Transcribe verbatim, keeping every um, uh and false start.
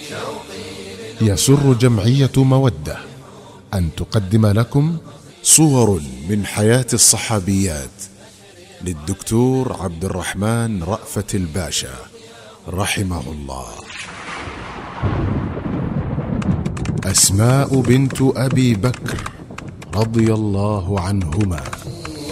يسر جمعية مودة أن تقدم لكم صور من حياة الصحابيات للدكتور عبد الرحمن رأفت الباشا رحمه الله. أسماء بنت أبي بكر رضي الله عنهما.